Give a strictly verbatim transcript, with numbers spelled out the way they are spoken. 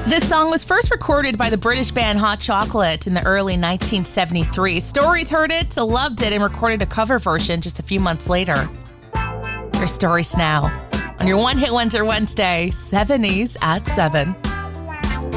This song was first recorded by the British band Hot Chocolate in the early nineteen seventy-three. Stories heard it, loved it, and recorded a cover version just a few months later. Here's Stories now on your One Hit Wonder Wednesday, seventies at seven.